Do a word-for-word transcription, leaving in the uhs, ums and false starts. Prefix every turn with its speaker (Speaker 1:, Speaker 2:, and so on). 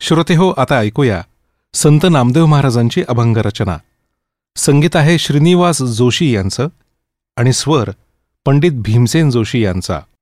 Speaker 1: श्रोतेहो, आता ऐकूया संत नामदेव महाराजांची अभंग रचना. संगीत आहे श्रीनिवास जोशी यांचं आणि स्वर पंडित भीमसेन जोशी यांचा.